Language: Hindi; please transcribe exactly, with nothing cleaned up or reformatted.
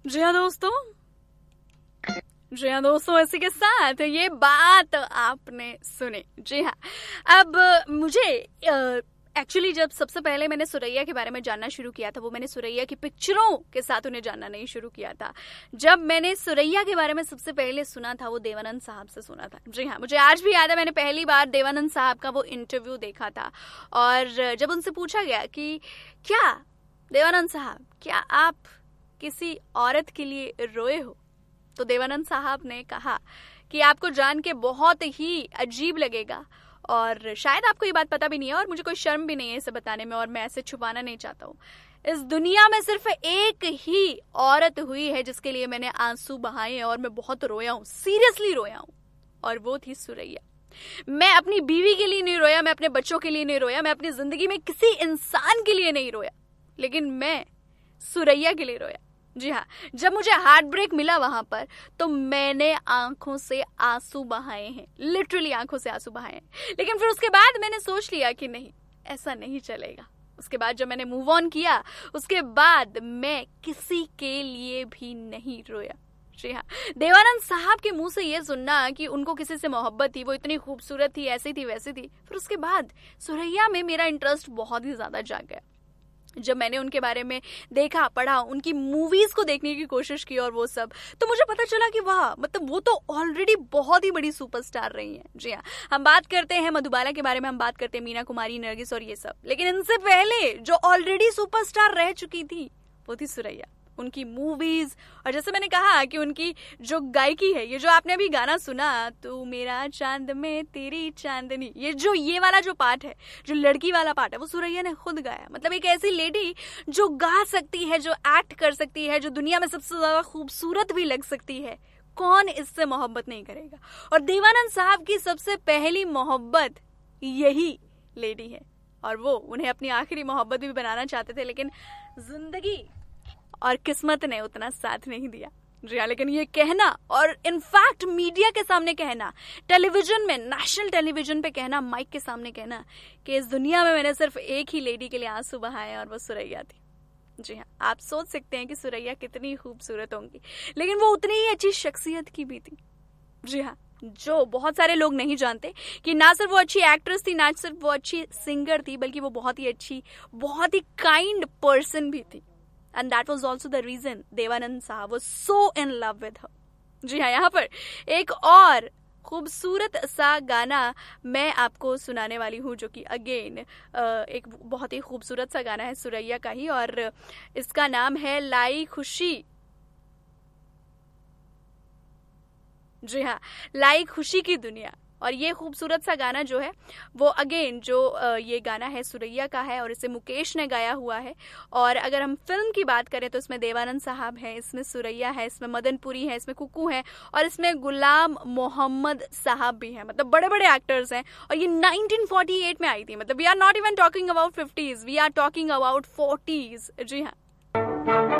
जी हाँ दोस्तों, जी हाँ दोस्तों, इसी के साथ ये बात आपने सुनी। जी हाँ, अब मुझे एक्चुअली जब सबसे पहले मैंने सुरैया के बारे में जानना शुरू किया था, वो मैंने सुरैया की पिक्चरों के साथ उन्हें जानना नहीं शुरू किया था। जब मैंने सुरैया के बारे में सबसे पहले सुना था वो देवानंद साहब से सुना था। जी हाँ, मुझे आज भी याद है, मैंने पहली बार देवानंद साहब का वो इंटरव्यू देखा था और जब उनसे पूछा गया कि क्या देवानंद साहब, क्या आप किसी औरत के लिए रोए हो, तो देवानंद साहब ने कहा कि आपको जान के बहुत ही अजीब लगेगा और शायद आपको ये बात पता भी नहीं है और मुझे कोई शर्म भी नहीं है इसे बताने में और मैं ऐसे छुपाना नहीं चाहता हूँ। इस दुनिया में सिर्फ एक ही औरत हुई है जिसके लिए मैंने आंसू बहाए हैं और मैं बहुत रोया हूँ, सीरियसली रोया हूँ, और वो थी सुरैया। मैं अपनी बीवी के लिए नहीं रोया, मैं अपने बच्चों के लिए नहीं रोया, मैं अपनी जिंदगी में किसी इंसान के लिए नहीं रोया, लेकिन मैं सुरैया के लिए रोया। जी हाँ, जब मुझे हार्ट ब्रेक मिला वहां पर तो मैंने आंखों से आंसू बहाए हैं, लिटरली आंखों से आंसू बहाए हैं। लेकिन फिर उसके बाद मैंने सोच लिया कि नहीं, ऐसा नहीं चलेगा। उसके बाद जब मैंने मूव ऑन किया, उसके बाद मैं किसी के लिए भी नहीं रोया। जी हाँ, देवानंद साहब के मुंह से ये सुनना कि उनको किसी से मोहब्बत थी, वो इतनी खूबसूरत थी, ऐसी थी वैसी थी, फिर उसके बाद सुरैया में मेरा इंटरेस्ट बहुत ही ज्यादा जाग गया। जब मैंने उनके बारे में देखा, पढ़ा, उनकी मूवीज को देखने की कोशिश की और वो सब, तो मुझे पता चला कि वाह, मतलब वो तो ऑलरेडी बहुत ही बड़ी सुपरस्टार रही हैं। जी हाँ, हम बात करते हैं मधुबाला के बारे में, हम बात करते हैं मीना कुमारी, नरगिस और ये सब, लेकिन इनसे पहले जो ऑलरेडी सुपरस्टार रह चुकी थी वो थी सुरैया। उनकी मूवीज और जैसे मैंने कहा कि उनकी जो गायकी है, ये जो आपने अभी गाना सुना, तू मेरा चांद में तेरी चांदनी, ये जो ये वाला जो पार्ट है, जो लड़की वाला पार्ट है, वो सुरैया ने खुद गाया। मतलब एक ऐसी लेडी जो गा सकती है, जो एक्ट कर सकती है, जो दुनिया में सबसे ज्यादा खूबसूरत भी लग सकती है, कौन इससे मोहब्बत नहीं करेगा। और देवानंद साहब की सबसे पहली मोहब्बत यही लेडी है और वो उन्हें अपनी आखिरी मोहब्बत भी बनाना चाहते थे, लेकिन जिंदगी और किस्मत ने उतना साथ नहीं दिया। जी हाँ, लेकिन ये कहना और इनफैक्ट मीडिया के सामने कहना, टेलीविजन में, नेशनल टेलीविजन पे कहना, माइक के सामने कहना कि इस दुनिया में मैंने सिर्फ एक ही लेडी के लिए आंसू बहाए और वो सुरैया थी। जी हाँ, आप सोच सकते हैं कि सुरैया कितनी खूबसूरत होंगी, लेकिन वो उतनी ही अच्छी शख्सियत की भी थी। जी हाँ, जो बहुत सारे लोग नहीं जानते कि ना सिर्फ वो अच्छी एक्ट्रेस थी, ना सिर्फ वो अच्छी सिंगर थी, बल्कि वो बहुत ही अच्छी, बहुत ही काइंड पर्सन भी थी। And that was also the reason Devanand साहब was so in love with her. जी हाँ, यहाँ पर एक और खूबसूरत सा गाना मैं आपको सुनाने वाली हूँ, जो कि अगेन एक बहुत ही खूबसूरत सा गाना है सुरैया का ही, और इसका नाम है लाई खुशी। जी हाँ, लाई खुशी की दुनिया। और ये खूबसूरत सा गाना जो है वो अगेन जो ये गाना है सुरैया का है और इसे मुकेश ने गाया हुआ है। और अगर हम फिल्म की बात करें तो इसमें देवानंद साहब हैं, इसमें सुरैया है, इसमें मदनपुरी है, इसमें कुकू है और इसमें गुलाम मोहम्मद साहब भी हैं। मतलब बड़े बड़े एक्टर्स हैं और ये नाइनटीन फोर्टी एट में आई थी। मतलब we are not even talking about fifties, we are talking about forties. जी हाँ,